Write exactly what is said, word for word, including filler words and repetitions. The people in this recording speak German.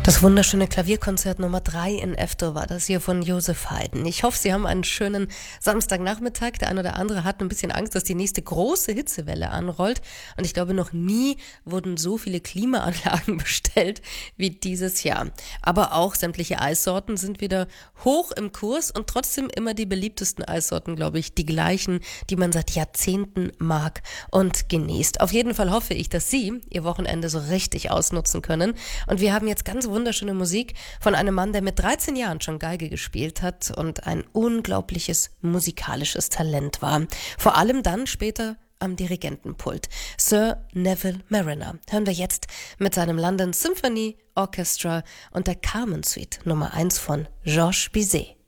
Das wunderschöne Klavierkonzert Nummer drei in F-Dur war das hier von Joseph Haydn. Ich hoffe, Sie haben einen schönen Samstagnachmittag. Der eine oder andere hat ein bisschen Angst, dass die nächste große Hitzewelle anrollt. Und ich glaube, noch nie wurden so viele Klimaanlagen bestellt wie dieses Jahr. Aber auch sämtliche Eissorten sind wieder hoch im Kurs und trotzdem immer die beliebtesten Eissorten, glaube ich, die gleichen, die man seit Jahrzehnten mag und genießt. Auf jeden Fall hoffe ich, dass Sie Ihr Wochenende so richtig ausnutzen können. Und wir haben jetzt ganz wunderschöne Musik von einem Mann, der mit dreizehn Jahren schon Geige gespielt hat und ein unglaubliches musikalisches Talent war. Vor allem dann später am Dirigentenpult. Sir Neville Marriner hören wir jetzt mit seinem London Symphony Orchestra und der Carmen Suite Nummer eins von Georges Bizet.